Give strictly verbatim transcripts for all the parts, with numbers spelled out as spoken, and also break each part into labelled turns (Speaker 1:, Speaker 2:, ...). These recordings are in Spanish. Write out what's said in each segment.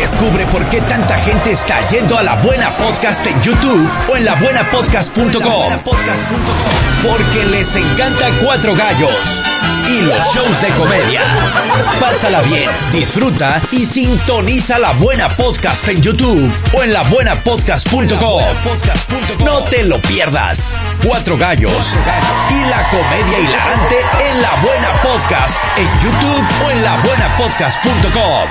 Speaker 1: Descubre por qué tanta gente está yendo a La Buena Podcast en YouTube o en la buena podcast punto com. Porque les encanta Cuatro Gallos y los shows de comedia. Pásala bien, disfruta y sintoniza La Buena Podcast en YouTube o en la buena podcast punto com. No te lo pierdas. Cuatro Gallos y la comedia hilarante en La Buena Podcast en YouTube o en la buena podcast punto com.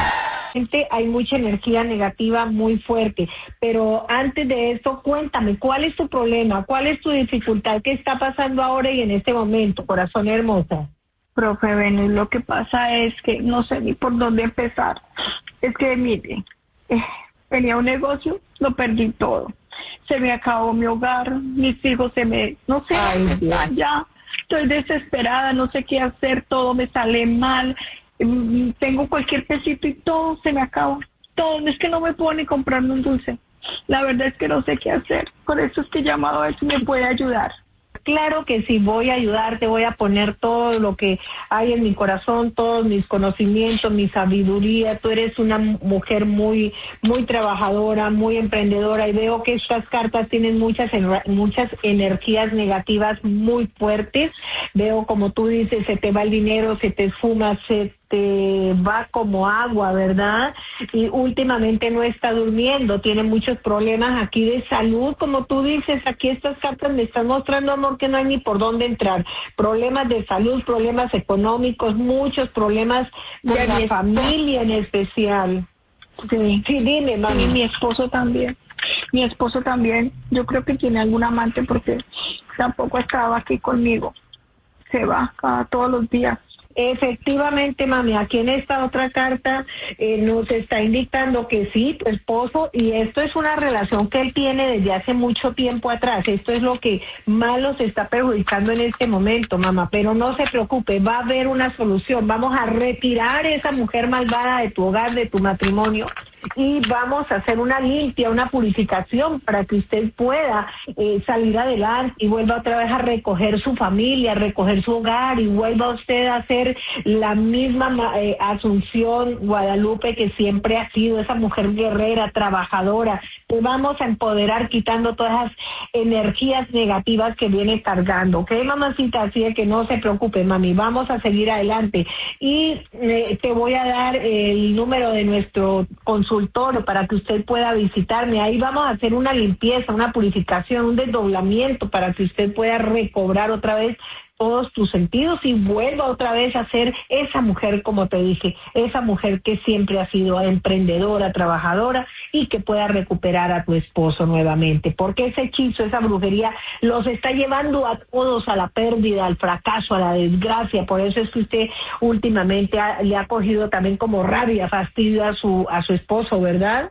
Speaker 2: Hay mucha energía negativa muy fuerte, pero antes de eso, cuéntame, ¿cuál es tu problema? ¿Cuál es tu dificultad? ¿Qué está pasando ahora y en este momento, corazón hermosa?
Speaker 3: Profe Venus, lo que pasa es que no sé ni por dónde empezar. Es que, mire, eh, tenía un negocio, lo perdí todo. Se me acabó mi hogar, mis hijos se me, no sé,
Speaker 2: Ay,
Speaker 3: están ya. Estoy desesperada, no sé qué hacer, todo me sale mal. Tengo cualquier pesito y todo se me acaba. Todo, es que no me puedo ni comprarme un dulce. La verdad es que no sé qué hacer. Por eso es que he llamado a ver si me puede ayudar.
Speaker 2: Claro que sí, voy a ayudarte, voy a poner todo lo que hay en mi corazón, todos mis conocimientos, mi sabiduría. Tú eres una mujer muy muy trabajadora, muy emprendedora, y veo que estas cartas tienen muchas muchas energías negativas muy fuertes. Veo, como tú dices, se te va el dinero, se te esfuma, se te va como agua, ¿verdad? Y últimamente no está durmiendo, tiene muchos problemas aquí de salud, como tú dices. Aquí estas cartas me están mostrando, amor, que no hay ni por dónde entrar. Problemas de salud, problemas económicos, muchos problemas con la
Speaker 3: mi
Speaker 2: familia en especial.
Speaker 3: Sí,
Speaker 2: sí, dime, mami.
Speaker 3: Y mi esposo también. Mi esposo también, yo creo que tiene algún amante porque tampoco estaba aquí conmigo. Se va cada todos los días.
Speaker 2: Efectivamente, mami, aquí en esta otra carta eh, nos está indicando que sí, tu esposo, y esto es una relación que él tiene desde hace mucho tiempo atrás. Esto es lo que más los está perjudicando en este momento, mamá, pero no se preocupe, va a haber una solución. Vamos a retirar esa mujer malvada de tu hogar, de tu matrimonio, y vamos a hacer una limpia, una purificación para que usted pueda eh, salir adelante y vuelva otra vez a recoger su familia, a recoger su hogar, y vuelva usted a ser la misma eh, Asunción Guadalupe que siempre ha sido, esa mujer guerrera, trabajadora. Te vamos a empoderar quitando todas esas energías negativas que viene cargando, ¿ok, mamacita? Así de que no se preocupe, mami, vamos a seguir adelante. Y eh, te voy a dar el número de nuestro consultorio para que usted pueda visitarme. Ahí vamos a hacer una limpieza, una purificación, un desdoblamiento para que usted pueda recobrar otra vez todos tus sentidos y vuelva otra vez a ser esa mujer, como te dije, esa mujer que siempre ha sido emprendedora, trabajadora, y que pueda recuperar a tu esposo nuevamente, porque ese hechizo, esa brujería los está llevando a todos a la pérdida, al fracaso, a la desgracia. Por eso es que usted últimamente ha, le ha cogido también como rabia, fastidio a su a su esposo, ¿verdad?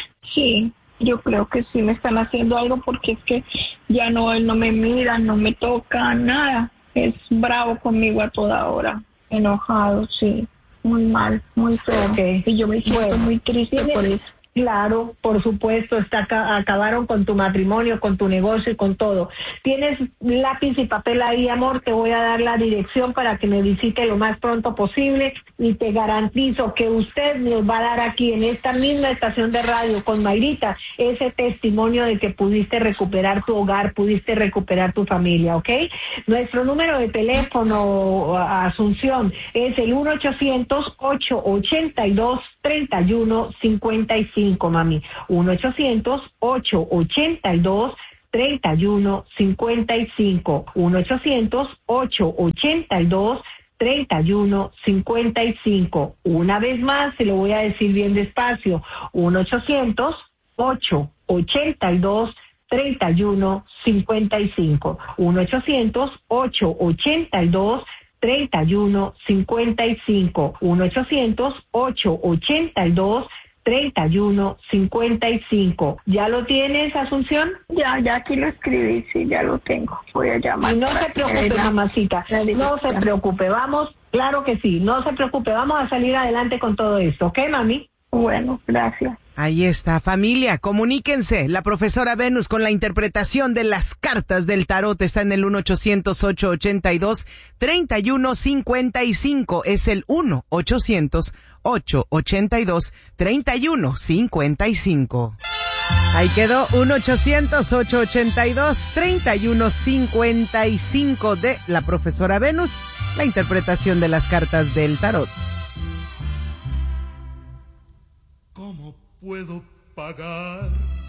Speaker 3: Sí, yo creo que sí me están haciendo algo, porque es que ya no, él no me mira, no me toca, nada. Es bravo conmigo a toda hora, enojado, sí, muy mal, muy feo.
Speaker 2: Okay.
Speaker 3: Y yo me siento bueno, muy triste por eso.
Speaker 2: Claro, por supuesto, está acabaron con tu matrimonio, con tu negocio y con todo. ¿Tienes lápiz y papel ahí, amor? Te voy a dar la dirección para que me visite lo más pronto posible, y te garantizo que usted nos va a dar aquí en esta misma estación de radio con Mayrita ese testimonio de que pudiste recuperar tu hogar, pudiste recuperar tu familia, ¿ok? Nuestro número de teléfono, Asunción, es el uno ochocientos, ocho ochenta y dos, treinta y uno cincuenta y cinco, mami. uno ochocientos, ocho ochenta y dos, treinta y uno cincuenta y cinco. uno ochocientos, ocho ochenta y dos, treinta y uno cincuenta y cinco. Una vez más, se lo voy a decir bien despacio. uno ochocientos, ocho ochenta y dos, treinta y uno cincuenta y cinco. uno ochocientos, ocho ochenta y dos, treinta y uno cincuenta y cinco. uno ochocientos, ocho ochenta y dos, treinta y uno cincuenta y cinco. ¿Ya lo tienes, Asunción?
Speaker 3: Ya, ya aquí lo escribí, sí, ya lo tengo. Voy a llamar.
Speaker 2: Y no se preocupe, mamacita, no se preocupe, vamos, claro que sí, no se preocupe, vamos a salir adelante con todo esto, ¿ok, mami?
Speaker 3: Bueno, gracias.
Speaker 4: Ahí está, familia, comuníquense. La profesora Venus con la interpretación de las cartas del tarot está en el uno ochocientos, ocho ochenta y dos, treinta y uno cincuenta y cinco. Es el uno ochocientos, ocho ochenta y dos, treinta y uno cincuenta y cinco. Ahí quedó, uno ochocientos, ocho ochenta y dos, treinta y uno cincuenta y cinco de la profesora Venus, la interpretación de las cartas del tarot.
Speaker 5: ¿Cómo puedo pagar